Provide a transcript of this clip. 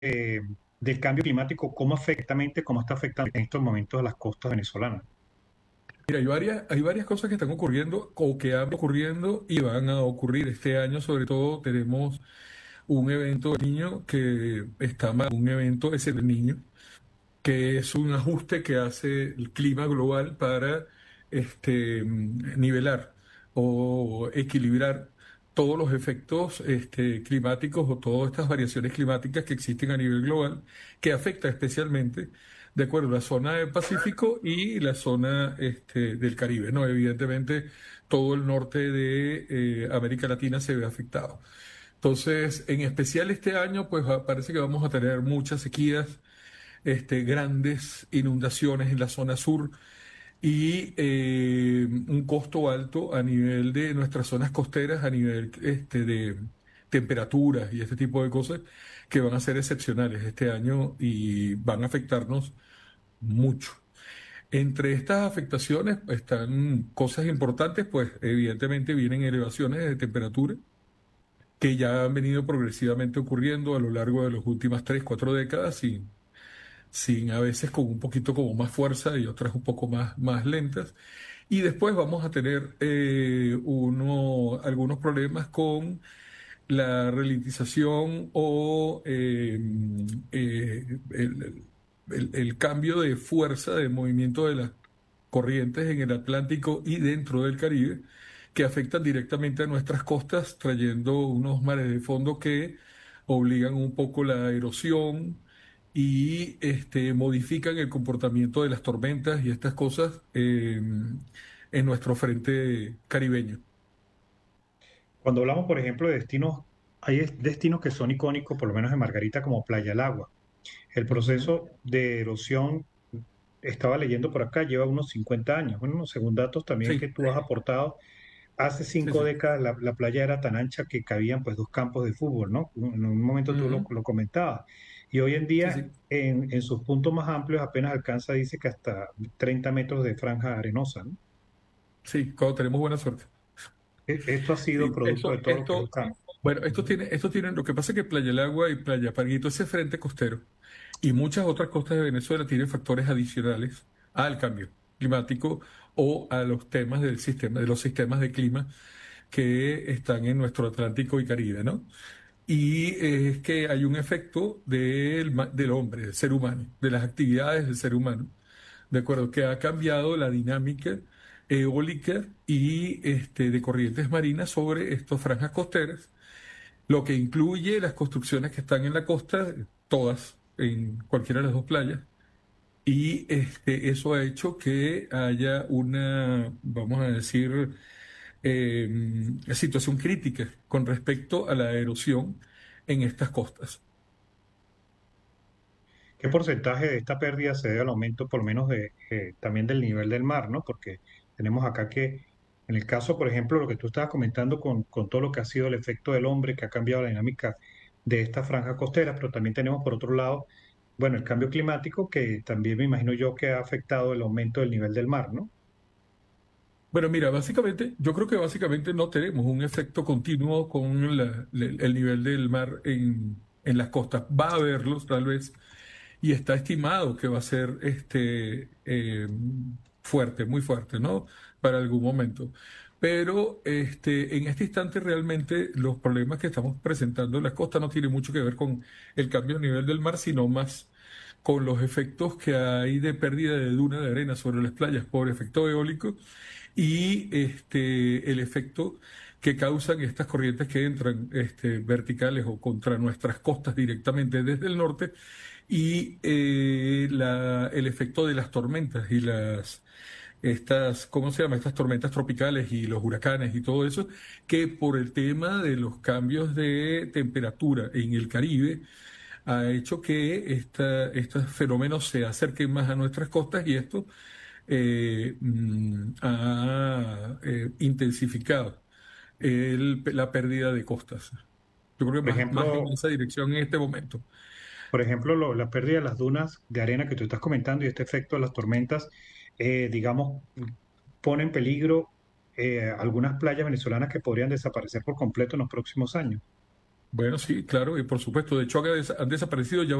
eh, del cambio climático, cómo está afectando en estos momentos a las costas venezolanas. Mira, hay varias cosas que están ocurriendo o que han ocurriendo y van a ocurrir este año. Sobre todo tenemos un evento del niño que está mal, un evento es el niño, que es un ajuste que hace el clima global para nivelar o equilibrar todos los efectos climáticos o todas estas variaciones climáticas que existen a nivel global, que afecta especialmente, de acuerdo, la zona del Pacífico y la zona del Caribe, ¿no? Evidentemente, todo el norte de América Latina se ve afectado. Entonces, en especial este año, pues parece que vamos a tener muchas sequías, grandes inundaciones en la zona sur y un costo alto a nivel de nuestras zonas costeras, a nivel de temperaturas y este tipo de cosas que van a ser excepcionales este año y van a afectarnos mucho. Entre estas afectaciones están cosas importantes, pues evidentemente vienen elevaciones de temperatura que ya han venido progresivamente ocurriendo a lo largo de las últimas 3, 4 décadas, sin a veces con un poquito como más fuerza y otras un poco más lentas. Y después vamos a tener algunos problemas con la ralentización o el cambio de fuerza de movimiento de las corrientes en el Atlántico y dentro del Caribe, que afectan directamente a nuestras costas, trayendo unos mares de fondo que obligan un poco la erosión y modifican el comportamiento de las tormentas y estas cosas en nuestro frente caribeño. Cuando hablamos, por ejemplo, de destinos, destinos que son icónicos, por lo menos en Margarita, como Playa del Agua. El Ujú. proceso de erosión, estaba leyendo por acá, lleva unos 50 años. Bueno, según datos también que Sí, tú has aportado, hace sí, cinco sí. décadas la playa era tan ancha que cabían pues dos campos de fútbol, ¿no? En un momento tú Ujú. lo comentabas. Y hoy en Sí, día, sí. en sus puntos más amplios, apenas alcanza, dice que hasta 30 metros de franja arenosa, ¿no? Sí, cuando tenemos buena suerte. Esto ha sido Sí, producto de todo lo que es el cambio. bueno, esto Ujú. tiene, esto tienen, lo que pasa es que Playa del Agua y Playa Parguito, ese frente costero y muchas otras costas de Venezuela tienen factores adicionales al cambio climático o a los temas del sistema, de los sistemas de clima que están en nuestro Atlántico y Caribe, ¿no? Y es que hay un efecto del hombre, del ser humano, de las actividades del ser humano, de acuerdo, que ha cambiado la dinámica eólica y de corrientes marinas sobre estas franjas costeras, lo que incluye las construcciones que están en la costa, todas, en cualquiera de las dos playas. Y eso ha hecho que haya una, vamos a decir, situación crítica con respecto a la erosión en estas costas. ¿Qué porcentaje de esta pérdida se debe al aumento, por lo menos, también del nivel del mar, ¿no? Porque tenemos acá que, en el caso, por ejemplo, lo que tú estabas comentando con todo lo que ha sido el efecto del hombre, que ha cambiado la dinámica de esta franja costera, pero también tenemos, por otro lado, bueno, el cambio climático, que también me imagino yo que ha afectado el aumento del nivel del mar, ¿no? Bueno, mira, básicamente, yo creo que básicamente no tenemos un efecto continuo con el nivel del mar en las costas. Va a haberlos tal vez, y está estimado que va a ser fuerte, muy fuerte, ¿no? Para algún momento. Pero en este instante realmente los problemas que estamos presentando en las costas no tienen mucho que ver con el cambio de nivel del mar, sino más con los efectos que hay de pérdida de duna de arena sobre las playas por efecto eólico y el efecto que causan estas corrientes que entran verticales o contra nuestras costas directamente desde el norte y el efecto de las tormentas y ¿cómo se llama? Estas tormentas tropicales y los huracanes y todo eso, que por el tema de los cambios de temperatura en el Caribe ha hecho que estos fenómenos se acerquen más a nuestras costas y esto ha intensificado la pérdida de costas. Yo creo que Por más en ejemplo, esa dirección en este momento. la pérdida de las dunas de arena que tú estás comentando y este efecto de las tormentas, digamos, pone en peligro algunas playas venezolanas que podrían desaparecer por completo en los próximos años. Bueno, sí, claro, y por supuesto, de hecho han desaparecido ya